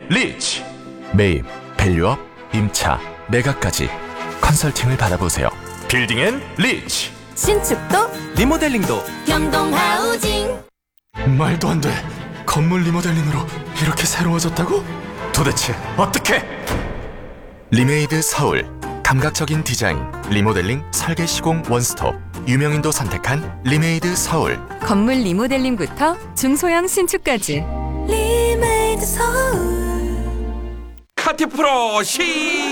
리치. 매입, 밸류업, 임차, 매각까지 컨설팅을 받아보세요. 빌딩 앤 리치. 신축도 리모델링도 경동하우징. 말도 안 돼. 건물 리모델링으로 이렇게 새로워졌다고? 도대체 어떻게? 리메이드 서울. 감각적인 디자인, 리모델링, 설계 시공 원스톱. 유명인도 선택한 리메이드 서울. 건물 리모델링부터 중소형 신축까지. 리메이드 서울. 카티 프로 시